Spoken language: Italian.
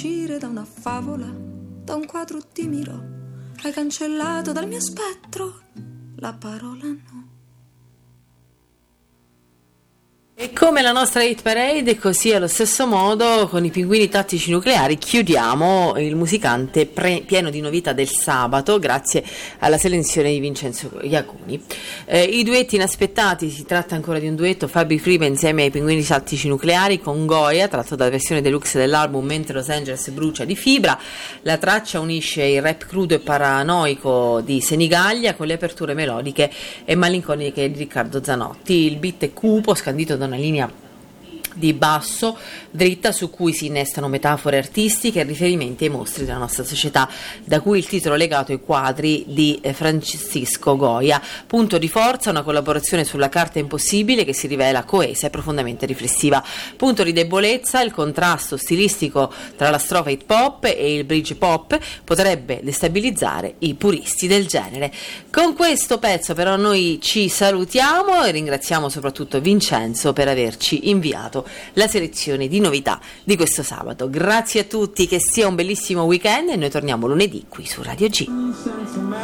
uscire da una favola, da un quadro di Miro, hai cancellato dal mio spettro la parola no. E come la nostra hit parade, così allo stesso modo con i Pinguini Tattici Nucleari chiudiamo il musicante pieno di novità del sabato grazie alla selezione di Vincenzo Iaconi. I duetti inaspettati, si tratta ancora di un duetto Fabi Friba insieme ai Pinguini Tattici Nucleari con Goya, tratto dalla versione deluxe dell'album Mentre Los Angeles brucia di Fibra. La traccia unisce il rap crudo e paranoico di Senigallia con le aperture melodiche e malinconiche di Riccardo Zanotti. Il beat è cupo, scandito da una linea di basso dritta su cui si innestano metafore artistiche e riferimenti ai mostri della nostra società, da cui il titolo legato ai quadri di Francisco Goya. Punto di forza, una collaborazione sulla carta impossibile che si rivela coesa e profondamente riflessiva. Punto di debolezza, il contrasto stilistico tra la strofa hip hop e il bridge pop potrebbe destabilizzare i puristi del genere. Con questo pezzo però noi ci salutiamo e ringraziamo soprattutto Vincenzo per averci inviato la selezione di novità di questo sabato. Grazie a tutti, che sia un bellissimo weekend e noi torniamo lunedì qui su Radio G.